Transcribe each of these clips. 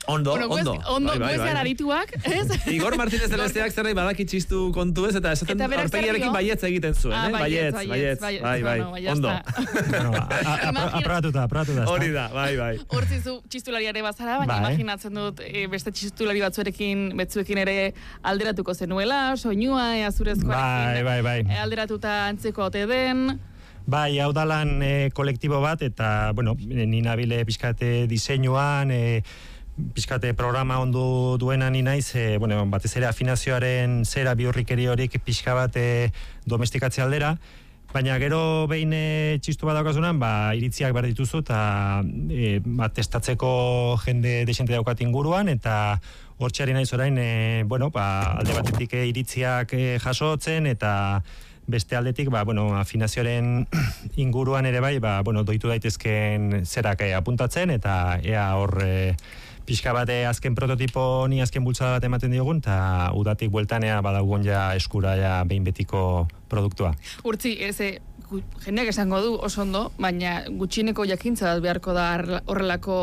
Ondo. Guez gara arituak, ez? Igor Martínez de Lesteak zerbait badaki txistu kontu ez, eta esaten aurpegiarekin baietz egiten zuen, baietz. Ondo. Aprobatuta. Hori da, bai. Hortzizu txistulariare bazara, baina imaginatzen dut beste txistulari betzuekin ere alderatuko zenuela, soinua, zurezkoarekin. Bai. Alderatuta antzeko ote den. Bai, hau dalan kolektibo bat, eta, ni nabile pixkate diseinuan, pixkate programa ondo duena ni naiz, batez ere afinazioaren zera bihurrikeri horik pixka bat domestikatzea aldera, baina gero behin txistu bat daukasunan, iritziak behar dituzu, eta testatzeko jende desente daukat inguruan, eta hortxeari naiz orain, alde batetik iritziak jasotzen, eta beste aldetik, afinazioaren inguruan ere bai, doitu daitezken zerak apuntatzen, eta ea hor pixka bat azken prototipo ni azken bultzada bat ematen diogun, eta udatik bueltanea badaugun ja eskura ja behin betiko produktua. Urtzi, jendeak esango du oso ondo, baina gutxineko jakintza beharko da horrelako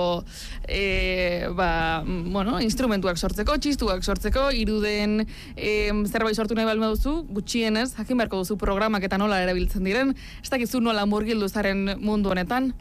instrumentuak sortzeko, txistuak sortzeko, iruden zerbait sortu nahi balma duzu, gutxienez, jakin beharko duzu programak eta nola erabiltzen diren, ez dakizu nola murgildu zaren mundu honetan?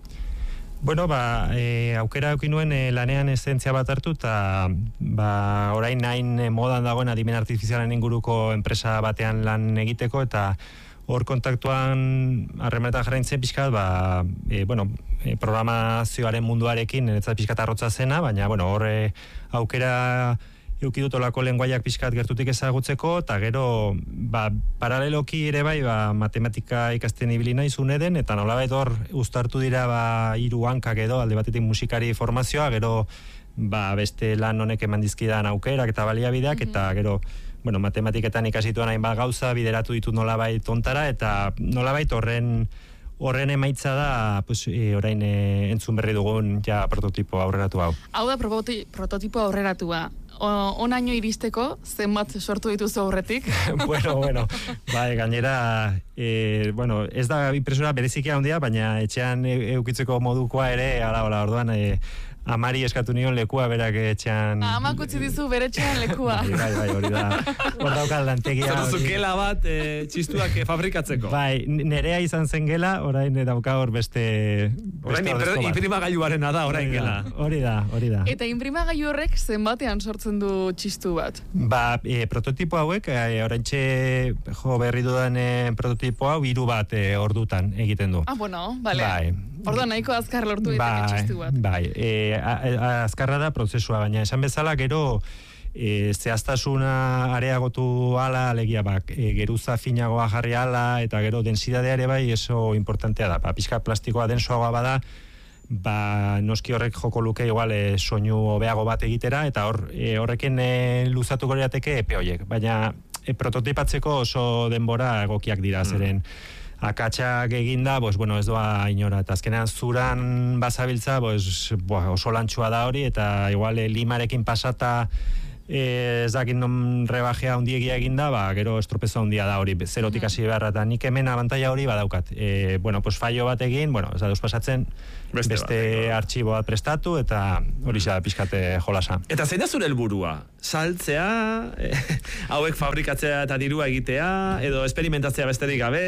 Aukera eukin nuen lanean esentzia bat hartu, eta orain nahin modan dagoen adimen artifizialen inguruko enpresa batean lan egiteko, eta hor kontaktuan harremanetan jarraintzen pixkat, programazioaren munduarekin niretzat pixkat arrotza zena, baina hor aukera eukidut olako lenguaiak pixkat gertutik ezagutzeko, eta gero paraleloki ere bai matematika ikasten ibili nahi zuneden, eta nolabait hor uztartu dira 3 hankak edo, alde batetik musikari formazioa, gero beste lan honek eman dizkidan aukerak eta baliabideak, eta gero matematiketan ikasituan hainbat gauza bideratu ditut nolabait ontara, eta nolabait horren emaitza da orain entzun berri dugun ja prototipo aurreratu hau. Hau da prototipo aurreratua. Onaino iristeko, zenbat sortu dituzu aurretik? Gainera, ez da impresora bereziki handia, baina etxean eukitzeko modukoa ere, orduan, amari eskatu nion lekua berak etxean... Amak utzi dizu bere etxean lekua. Bai, hori da. Hor daukal lantegia. Zeruzu gela bat txistuak fabrikatzeko. Bai, nerea izan zen gela, orain dauka hor beste... Orain imprimagailuarena da, orain gela. Hori da. Eta imprimagailu horrek zenbatean sortzen du txistu bat? Prototipo hauek, oraintxe berri dudan prototipo hau 3 bat ordutan egiten du. Bale. Orduan nahiko azkar lortu diteke txistu bat. Azkarra da prozesua, baina esan bezala gero zehaztasuna areagotu ala, alegia geruza finagoa jarri ala, eta gero densidadea ere bai eso importantea da. Pixka plastikoa densoagoa bada, noski horrek joko luke igual soinu hobeago bat egitera, eta horrekin luzatuko lirateke epe horiek, baina prototipatzeko oso denbora egokiak dira, zeren akatsak eginda, ez doa inora, eta azkenean zuran bazabiltza, oso lantxua da hori, eta igual limarekin pasata ez dakit non rebajea hundiegia eginda, gero estropezo hundia da hori, zerotik hasi beharra, eta nik hemen abantaila hori badaukat. Fallo bat egin, ez da pasatzen, beste artxibo bat prestatu, eta hori da pixkate jolasa. Eta zein da zure helburua? Saltzea, hauek fabrikatzea eta dirua egitea, edo esperimentatzea besterik gabe?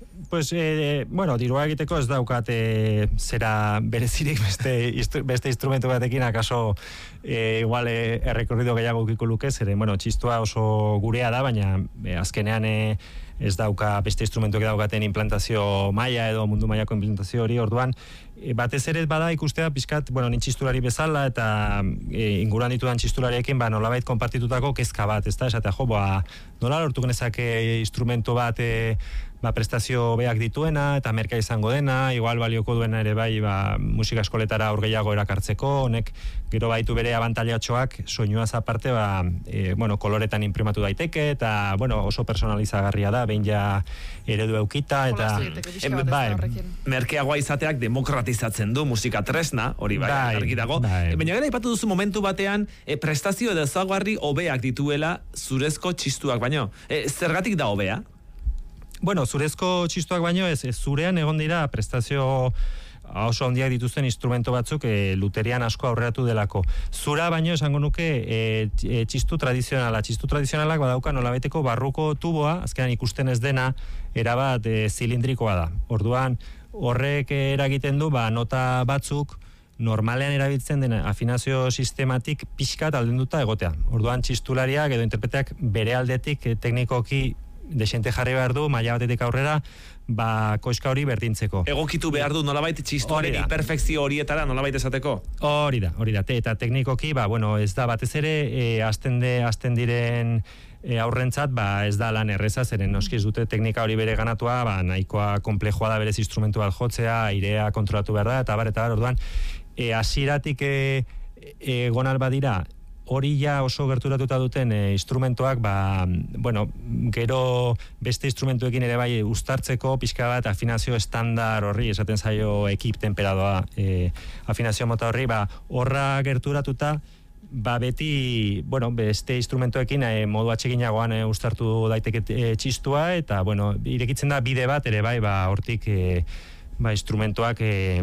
Dirua egiteko ez daukat zera berezirik beste instrumentu batekin, akaso igual errekorrido gehiago ukiko luke, zeren, txistua oso gurea da, baina azkenean ez dauka beste instrumentuak daukaten implantazio maila edo mundu mailako implantazio hori, orduan batez ere bada ikustea pixkat, ni txistulari bezala, eta inguruan ditudan txistulariekin nolabait konpartitutako kezka bat, ez da, esatea, nola lortu genezake instrumentu bat prestazio beak dituena, eta merka izango dena, igual balioko duena ere bai, musika eskoletara aur gehiago erakartzeko, honek gero baitu bere abantailatxoak, soinuaz aparte, koloretan imprimatu daiteke, eta, oso personalizagarria da, behin ja eredu eukita, eta... Merkeagoa izateak demokratizatzen du musika tresna, hori bai, argi dago. Baina gara ipatu duzu momentu batean, prestazio edo ezaugarri hobeak dituela zurezko txistuak baino. Zergatik da hobea? Zurezko txistuak baino ez zurean egon dira prestazio oso handiak dituzten instrumento batzuk luterian asko aurreratu delako. Zura baino esango nuke txistu tradizionalak badauka nolabaiteko barruko tuboa, azkenan ikusten ez dena erabat zilindrikoa da. Orduan horrek eragiten du nota batzuk normalean erabiltzen den afinazio sistematik pixkat aldenduta egotea. Orduan txistulariak edo interpreteak bere aldetik teknikoki desente jarri behar du, maila batetik aurrera, koizka hori berdintzeko. Egokitu behar du nolabait txistuaren hiperfekzio horietara nolabait esateko? Hori da. Eta teknikoki, ez da batez ere, azten diren aurrentzat, ez da lan erreza, zeren noski ez dute teknika hori bere ganatua, nahikoa komplejoa da berez instrumentu bat jotzea, airea kontrolatu behar da, eta bar, orduan, hasieratik egon alba dira, hori ja oso gerturatuta duten instrumentoak, gero beste instrumentuekin ere bai uztartzeko pixka bat afinazio estandar horri, esaten zaio ekip temperadoa afinazio mota horri, horra gerturatuta, beti, beste instrumentoekin modu atseginagoan uztartu daiteke txistua, eta, irekitzen da bide bat ere bai, hortik instrumentoak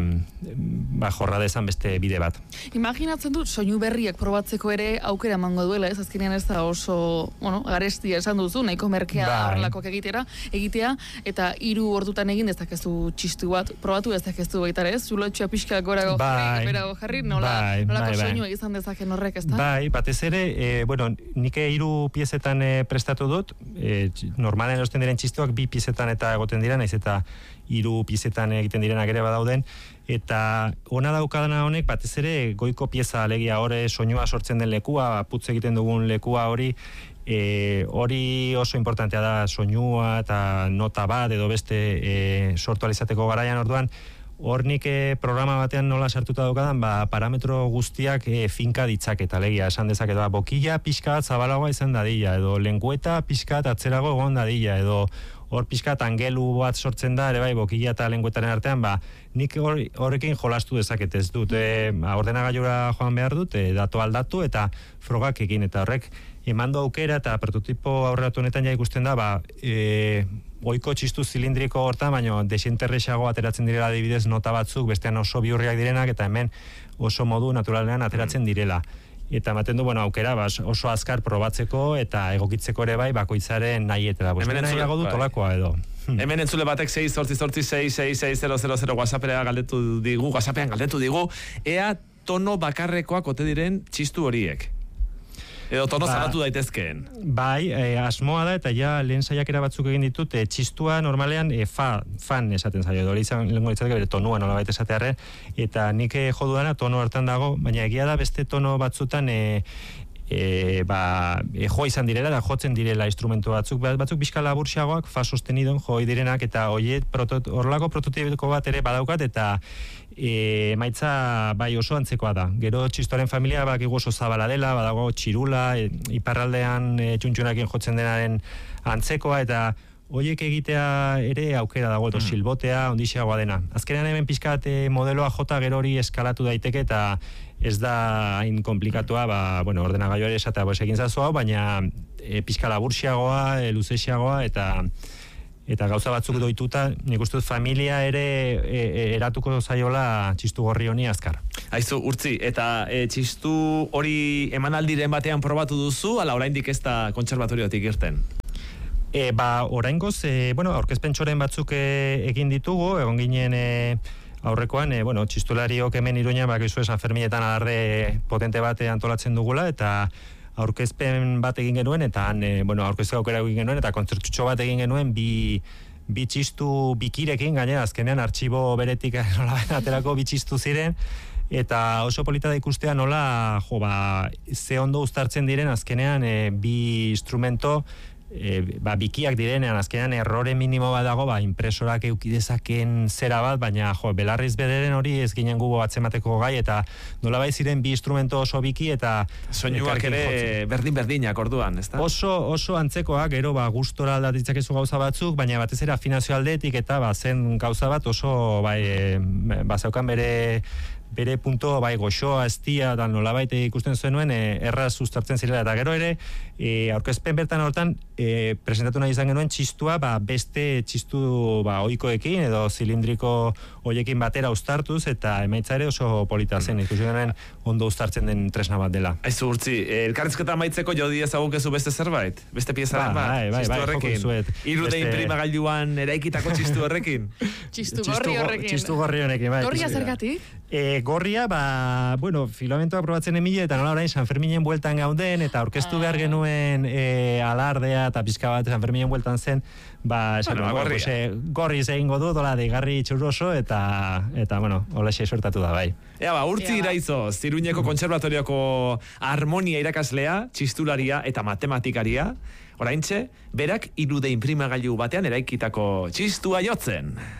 jorra dezan beste bide bat. Imaginatzen dut, soinu berriak probatzeko ere aukera emango duela, azkenean ez da oso, garestia esan duzu, nahiko merkea horrelakoak egitea, eta 3 ordutan egin dezakezu txistu bat, probatu dezakezu baita ez, zulotxoa pixka gorago jarri, nolako soinua izan dezaken horrek, ez da? Batez ere, nik 3 piezetan prestatu dut, normalen erosten diren txistuak 2 piezetan eta egoten dira, naiz eta 3 piezetan egiten direnak ere badauden, eta ona daukadana honek, batez ere goiko pieza alegia hori soinua sortzen den lekua, putz egiten dugun lekua hori oso importantea da soinua eta nota bat edo beste sortu alizateko garaian. Orduan, hor nik programa batean nola sartuta daukadan, parametro guztiak finka ditzaketa, alegia, esan dezaket, bokila pixka bat zabalagoa izan dadila, edo lengüeta pixka bat atzerago egon dadila, edo hor pixkat angelu bat sortzen da, ere bai, bokila eta lengüetaren artean, nik horrekin jolastu dezaket, ez dut, ordenagailura joan behar dut, datu aldatu eta frogak egin, eta horrek emandu aukera eta prototipo aurreratu honetan ja ikusten da, oiko txistu zilindriko hortan, baina desenterrexago ateratzen direla adibidez nota batzuk, bestean oso bihurriak direnak, eta hemen oso modu naturalean ateratzen direla. Eta ematen du, aukera oso azkar probatzeko eta egokitzeko ere bai bakoitzaren nahietela. Hemen nahiago dut olakoa edo. Hemen entzule batek 688666000 WhatsAppean galdetu digu, ea tono bakarrekoak ote diren txistu horiek. Edo tono zaratu daitezkeen. Asmoa da, eta ja lehen saiakera batzuk egin ditut, txistua normalean fan esaten zaio, dori lengo ditzateke bere tonua nolabait esatearren, eta nik jo dudana tono hartan dago, baina egia da beste tono batzutan jo izan direla, da jotzen direla instrumentu batzuk bizka laburxagoak, fa sostenidon joi direnak, eta horrelako prototipiko bat ere badaukat, eta emaitza oso antzekoa da. Gero txistoaren familia oso zabala dela, badago txirula, iparraldean txuntxunakin jotzen denaren antzekoa, eta horiek egitea ere aukera dago, edo silbotea, ondixeagoa dena. Azkenean hemen pixkat modeloa jota gero hori eskalatu daiteke, eta ez da hain komplikatua, ordenagailuari esatea egin zazu hau, baina pixka laburxiagoa, luzeixiagoa, eta gauza batzuk doituta, nik uste dut familia ere eratuko zaiola txistu gorri honi azkar. Aizu, Urtzi, eta txistu hori emanaldiren batean probatu duzu, ala oraindik ez da kontserbatoriotik irten? Oraingoz, aurkezpentsoren batzuk egin ditugu, egon ginen aurrekoan, txistulariok hemen Iruñan, San Ferminetan alarde potente bat antolatzen dugula, eta aurkezpen bat egin genuen, eta aurkezpen aukera egin genuen, eta kontzertutxo bat egin genuen, bi txistu bikirekin, gainera azkenean artxibo beretik aterako bi txistu ziren, eta oso polita da ikustea nola, ze ondo uztartzen diren azkenean bi instrumento, bikiak direnean, azkenean errore minimo bat dago, impresorak eukidezaken zera bat, baina belarriz bederen hori ez ginen gubo atzemateko gai, eta nola bai ziren bi instrumento oso biki, eta soinuak ere berdin-berdinak orduan, ezta? Oso antzekoak, gero gustora aldatitzakezu gauza batzuk, baina batez ere afinazio aldetik, eta zen gauza bat oso zeukan bere bere punto, bai, goxoa, estia, da nolabait ikusten zenuen, erraz uztartzen zirela, eta gero ere, aurkezpen bertan hortan, presentatu nahi izan genuen txistua, beste txistu, ohikoekin, edo zilindriko hoiekin batera uztartuz, eta emaitza ere oso polita zen, ikusi genuen ondo uztartzen den tresna bat dela. Aizu, Urtzi, elkarrizketa amaitzeko jodi ezagukezu beste zerbait? Beste piezaren bat? Bai, horrekin? Irude imprimagailuan eraikitako txistu horrekin? Txistu gorri horrekin. Txistu gorri horrekin, bai. Gorria zergatik? Gorria, filamentoa probatzen emile, eta nola orain San Ferminen bueltan gauden, eta aurkeztu behar genuen alardea, eta pizka bat San Ferminen bueltan zen, gorri egingo du, dola deigarri txurroso, eta holaxe sortatu da, bai. Urtzi Iraizoz, Iruñeko Kontserbatorioko harmonia irakaslea, txistularia eta matematikaria, oraintxe, berak irude imprimagailu batean eraikitako txistua jotzen.